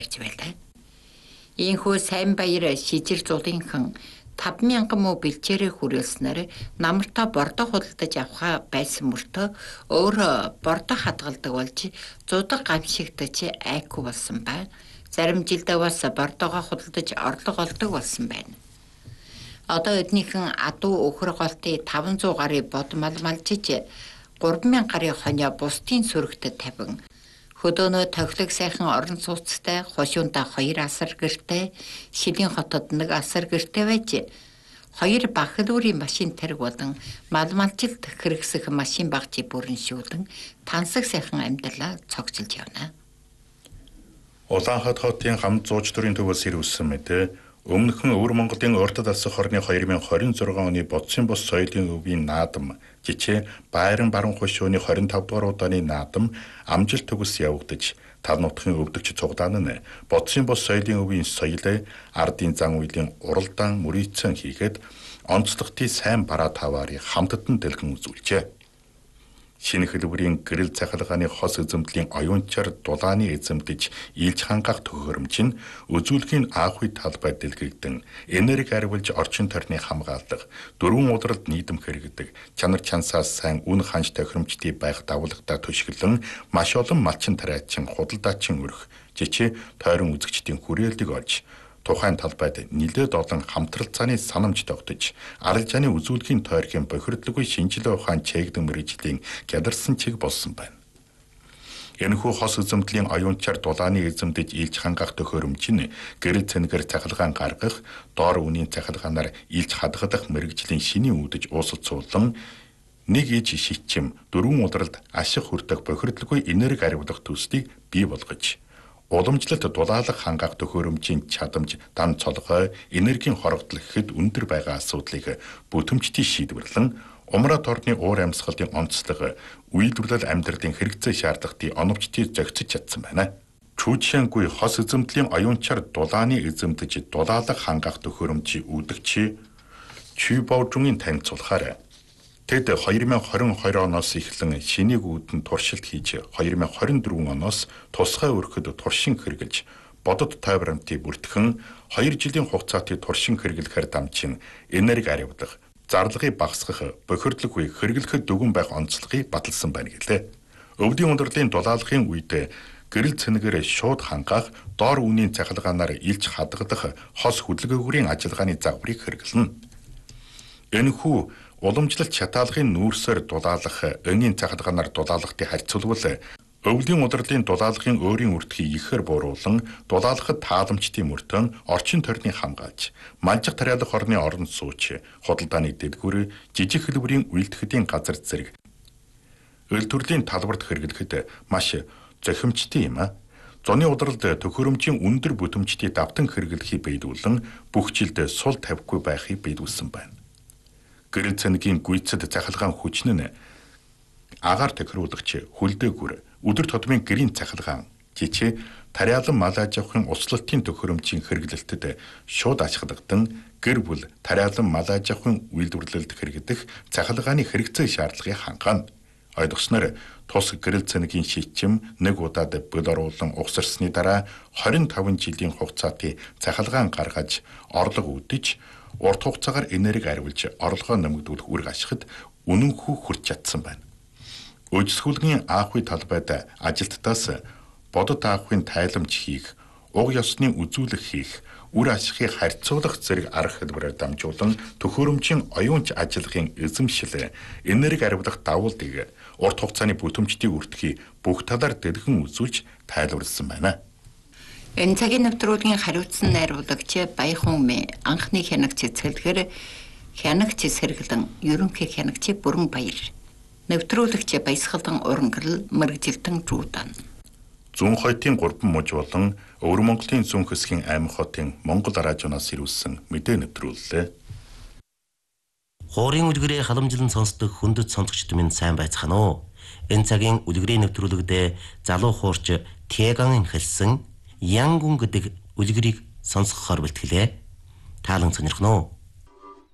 байлаа. Ийхүү сайн баяр шижир зулынхан 5,000 муу бэлчээрээ хүрээлснээр намартаа бордоо худалдаж авах байсан мөртөө өөрөө бордоо хадгалдаг болж зудаг гамшигдаж айхгүй болсон байна. Зарим жилдээ бас бордоогоо худалдаж орлого олдог болсон байна. Одоо эднийхэн адуу өхөр голтын 500 гарыг бодмал малжиж 3,000 гарын хонио бусдын сүрэгт тавин хөдөөнөө тохилог сайхан орон сууцтай хошуунда 2 асар гэртэй шилийн хотод 1 асар гэртэй байж 2 бахилуурын машин тариг болон малмалжилт хэрэгсэх машин багчи бүрэншүүлэн тансаг сайхан амьдралаа цогцолж явна. Улаанхад хотын хамт зууч төрийн төвөөс ирүүлсэн мэдээ өмнөхөн Өвөр Монголын уртад алсах хорны 2026 оны бодсын бос соёлын өвийн наадам жичээ Байран баруун хошууны 25 дугаар удааны наадам амжилт төгс явагдаж тал нутгийн өвдөгч цугдаан нь бодсын бос соёлын өвийн соёлыг ардын зан үйлийн уралдаан мөрийцэн хийгээд онцлогтын сайн бараа таваарыг хамтдан дэлгэн үзүүлжээ. Шинэ хэлбэрийн гэрэл цахилгааны хос эзэмдлийн оюунчаар дулааны эзэмдэж ийлж хангаах төхөөрөмж нь үзүүлгийн аах үе талбай дэлгэгдэн энерги арвилж орчин тойрны хамгаалах, дөрвөн удралд нийтэм хэрэгдэг, чанар чансаас сайн үн ханж тохиромжтой байх давлагдаа түшгэлэн маш олон малчин тариачин худалдаачин өрх жичээ тойрон үзэгчдийн хүрээлтийг олж тухайн талбайд нэлээд олон хамтрал цааны санамж тогтож арилжааны үзүүлгийн тойргийн бохирдлоггүй шинжилгээ ухаан чээгдэн мэргэжлийн гяларсан чиг болсон байна. Энэхүү хос эзэмдлийн оюунчаар дулааны эзэмдэж ийлж хангаах төхөөрөмж нь гэрэл цэнгээр цахилгаан гаргах, доор үнийн цахилгаанаар ийлж хадгалах мэргэжлийн шинийн үүдэж уусалцуулан нэг иж шичим дөрвөн удралд ашиг хүртэх бохирдлоггүй энерги аривлах төслийг бий болгож уламжлалт дулаалах хангаах төхөөрөмжийн чадамж дан цолгой энергийн хорогдол гэхэд өндөр байгаа асуудлыг бүтэмжтэй шийдвэрлэн умрат орны уур амьсгалын онцлог үйлдвэрлэл амьдралын хэрэгцээ шаардлагатыг оновчтой зохицож чадсан байна. Чүүжшэнгүй хос эзэмдлийн оюунчаар дулааны эзэмдэж дулаалах хангаах төхөөрөмжийн үүдэгч Чүбовжунгийн танилцуулахаар тэд 2022 оноос эхлэн шинийг үүдэн туршилт хийж 2024 оноос тусгай өрхөд туршин хэрэгжилж бодод тойвромтыг бүртгэн 2 жилийн хугацаатыг туршин хэрэглэхээр дамжин энерги аривлах, зарлагыг багасгах, бохирдлоггүй хэрэглэхэд дүгэн байх онцлогыг баталсан байна гэлээ. Өвдийн ундралын дулаалгын үед гэрэл цэнгээр шууд хангаах, доор үнийн цахилгаанаар илж хадгалах хос хөдөлгөөгүүрийн ажиллагааны загварыг хэрэглэнэ. Энэхүү уламжлалт шатаалгын нүүрсээр дулаалах, өнгийн цахилгаанаар дулаалгатыг харьцуулбал өвлийн удралын дулаалгын өөрийн үртгийг ихээр бууруулан дулаалгахад тааламжтын мөртөө орчин тойрны хамгаалж, малжих тариалах орны орон сууч, худалдааны дэдгүр, жижиг хэлбэрийн үйлдэхдийн газар зэрэг өл төрлийн талбарт хэрэглэхэд маш зохимжтой юм. Зуны удралд төхөөрөмжийн өндөр бүтэмжтэй давтан хэрэглэхийг бийдүүлэн бүх жилд сул тавихгүй байхыг бийдүүлсэн байна. Гэрэл цэнгийн гүйцэд цахилгаан хүчин нь агаар тохируулагч хүлдээгүр өдөр тутмын гэрийн цахилгаан жичээ тариалан мал аж ахуйн услалтын төхөөрөмжийн хэрэглэлтэд шууд ашигладаг гэр бүл тариалан мал аж ахуйн үйлдвэрлэлд хэрэгдэх цахилгааны хэрэгцээ шаардлагыг хангана. Ойлгосноор тус гэрэл цэнгийн шийдчим нэг удаад бөл оруулан угсарсны дараа 25 жилийн хугацаатыг цахилгаан гаргаж орлого үүдэж урт хугацаагаар энерги аривлж орлогоо нэмэгдүүлэх үүрэг ашигт үнэнхүү хүрч чадсан байна. Өжсгүүлгийн аах үе талбайд ажилттаас бодод аах үеийн тайламж хийх, уг ёсны үзүүлэх хийх, үр ашигыг харьцуулах зэрэг арга хэлбэрээр дамжуулан төхөөрөмжийн оюунч ажиллагын эзэмшил, энерги аривлах давуултыг урт хугацааны бүтэмжтийг үртгэхийг бүх талаар дэлгэн үзүүлж тайлбарласан байна. Энэ цагийн нэвтрүүлгийн хариуцсан найруулагч Баяхүн анхны хянагч цэцгэлгээр хянагч сэргэлэн ерөнхий хянагч Бүрэн Баяр. Нэвтрүүлэгч Баясгалан Урангал мэргэжилтэн Жуудан. Зүүн хойтын 3 муж болон Өвөр Монголын зүүн хэсгийн аймаг хотын Монгол радионоос ирүүлсэн мэдээ нэвтрүүллээ. Хуурын үлгэрээ халамжлан сонсдог хүндэт сонсогчд минь сайн байцгаана уу. Энэ цагийн үлгэрийн нэвтрүүлэгдээ залуу хуурч Тяган хэлсэн Янгун гэдэг үлгэрийг сонсгохоор бэлтгэлээ. Таалан сонирхно уу?